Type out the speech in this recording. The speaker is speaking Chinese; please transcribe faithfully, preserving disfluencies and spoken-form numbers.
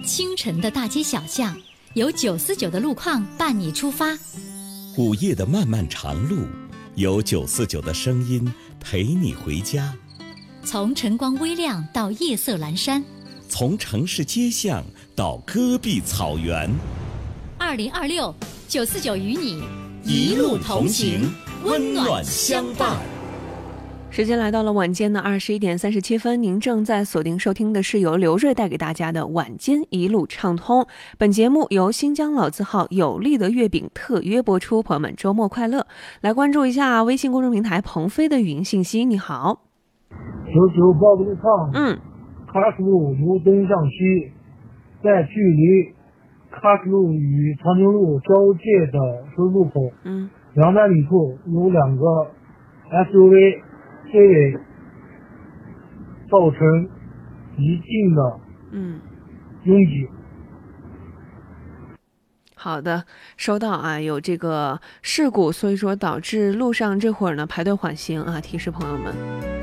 清晨的大街小巷，有九四九的路况伴你出发； 午夜的漫漫长路，有九四九的声音陪你回家。 从晨光微亮到夜色阑珊， 从城市街巷到戈壁草原。 二零二六，九四九与你一路同行，温暖相伴。 时间来到了晚间的二十一点三十七分，您正在锁定收听的是由刘瑞带给大家的晚间一路畅通。本节目由新疆老字号有力的月饼特约播出，朋友们周末快乐！来关注一下微信公众平台鹏飞的语音信息。你好， 九九报路上， 嗯， 喀什路由东向西，在距离喀什路与长宁路交界的十字路口， 嗯， 两百米处有两个 S U V 追尾，造成一定的嗯拥挤。 好的，收到啊，有这个事故，所以说导致路上这会儿呢排队缓行啊，提示朋友们。